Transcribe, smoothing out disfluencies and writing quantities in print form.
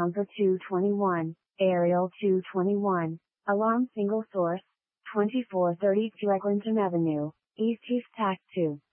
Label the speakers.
Speaker 1: Pumper 221, Aerial 221, Alarm single source, 2432 Eglinton Avenue, East Tack 2.